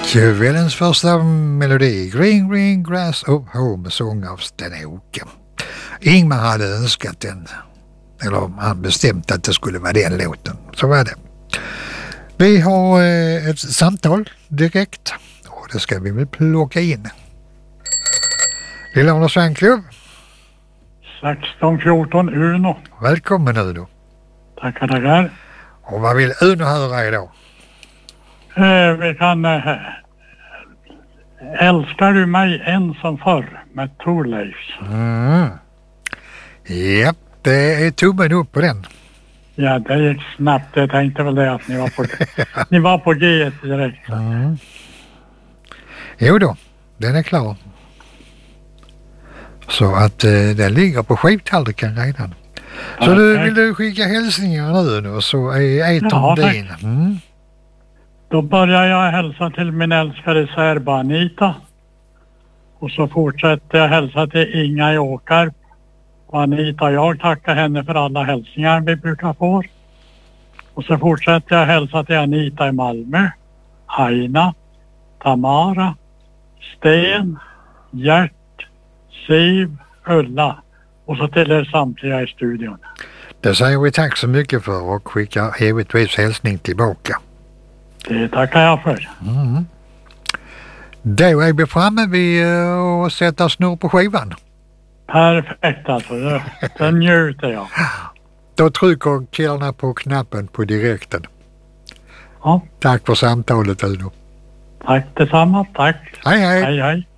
Kvällens första melodi, Green Green Grass of Home, sång av Sten-Åke. Ingmar hade önskat den, eller han bestämt att det skulle vara den låten. Så var det. Vi har ett samtal direkt och det ska vi väl plocka in. Lilla Anders Svanklubb. 1614 Uno. Välkommen Uno. Tackar. Och vad vill Uno höra idag? Vi kan älskar du mig än som förr med Thorleifs. Ja, det är tummen upp på den. Ja, det gick snabbt. Jag tänkte väl det att ni var på G direkt. Jo då, den är klar. Så att den ligger på skivtallriken redan. Så vill du skicka hälsningar nu och så är etern din. Då börjar jag hälsa till min älskade särba Anita. Och så fortsätter jag hälsa till Inga i Åkarp. Och Anita och jag tackar henne för alla hälsningar vi brukar få. Och så fortsätter jag hälsa till Anita i Malmö, Aina, Tamara, Sten, Gert, Siv, Ulla och så till er samtliga i studion. Det säger vi tack så mycket för och skickar givetvis hälsning tillbaka. Det tackar jag för. Då är vi framme vid att sätta snurr på skivan. Perfekt alltså, den njuter jag. Då trycker killarna på knappen på direkten. Ja. Tack för samtalet Uno. Tack detsamma, tack. Hej hej. Hej hej.